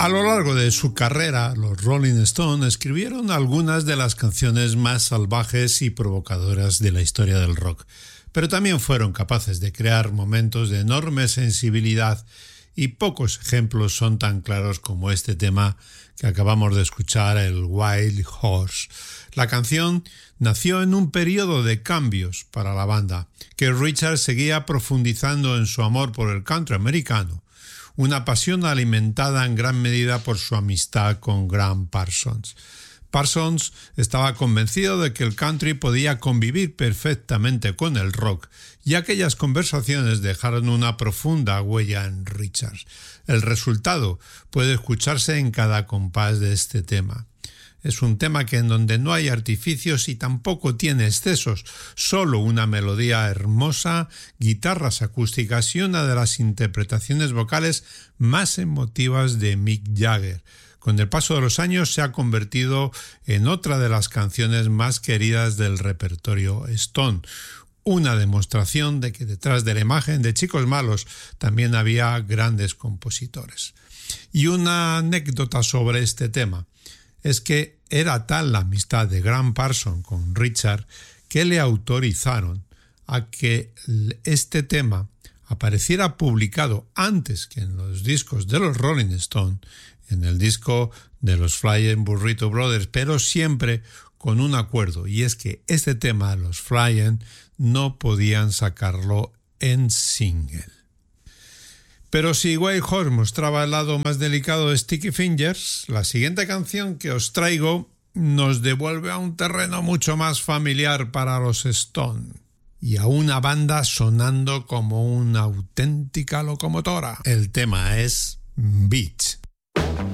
A lo largo de su carrera, los Rolling Stones escribieron algunas de las canciones más salvajes y provocadoras de la historia del rock, pero también fueron capaces de crear momentos de enorme sensibilidad y pocos ejemplos son tan claros como este tema que acabamos de escuchar, el Wild Horse. La canción nació en un periodo de cambios para la banda, que Richard seguía profundizando en su amor por el country americano, una pasión alimentada en gran medida por su amistad con Gram Parsons. Parsons estaba convencido de que el country podía convivir perfectamente con el rock, y aquellas conversaciones dejaron una profunda huella en Richard. El resultado puede escucharse en cada compás de este tema. Es un tema que en donde no hay artificios y tampoco tiene excesos, solo una melodía hermosa, guitarras acústicas y una de las interpretaciones vocales más emotivas de Mick Jagger. Con el paso de los años se ha convertido en otra de las canciones más queridas del repertorio Stone, una demostración de que detrás de la imagen de Chicos Malos también había grandes compositores. Y una anécdota sobre este tema es que era tal la amistad de Gram Parsons con Richard que le autorizaron a que este tema apareciera publicado antes que en los discos de los Rolling Stones, en el disco de los Flying Burrito Brothers, pero siempre con un acuerdo, y es que este tema, los Flying, no podían sacarlo en single. Pero si Wild Horse mostraba el lado más delicado de Sticky Fingers, la siguiente canción que os traigo nos devuelve a un terreno mucho más familiar para los Stone y a una banda sonando como una auténtica locomotora. El tema es Beach.